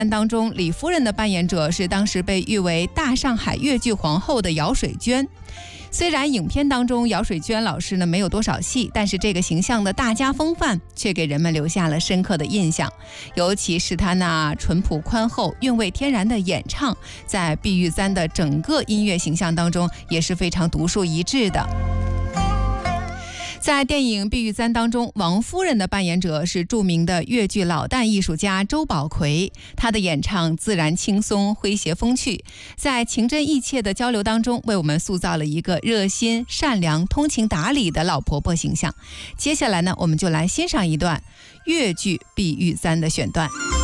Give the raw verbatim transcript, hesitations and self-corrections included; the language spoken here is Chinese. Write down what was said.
当中，李夫人的扮演者是当时被誉为大上海越剧皇后的姚水娟。虽然影片当中姚水娟老师呢没有多少戏，但是这个形象的大家风范却给人们留下了深刻的印象。尤其是她那淳朴宽厚、韵味天然的演唱，在碧玉簪的整个音乐形象当中也是非常独树一帜的。在电影《碧玉簪》当中，王夫人的扮演者是著名的越剧老旦艺术家周宝奎，他的演唱自然轻松、诙谐风趣，在情真意切的交流当中，为我们塑造了一个热心、善良、通情达理的老婆婆形象。接下来呢，我们就来欣赏一段越剧《碧玉簪》的选段。